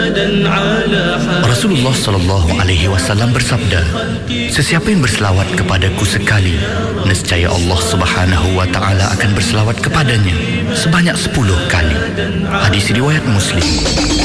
Rasulullah SAW bersabda, sesiapa yang berselawat kepadaku sekali, nescaya Allah Subhanahu wa Ta'ala akan berselawat kepadanya sebanyak 10 kali. Hadis riwayat Muslim.